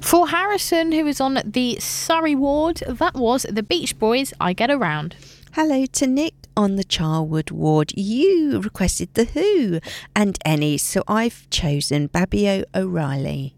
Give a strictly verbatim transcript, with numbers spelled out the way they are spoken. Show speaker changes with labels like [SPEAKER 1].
[SPEAKER 1] For Harrison, who is on the Surrey ward, that was the Beach Boys, I Get Around.
[SPEAKER 2] Hello to Nick on the Charwood ward. You requested The Who and Any, so I've chosen Babio O'Reilly.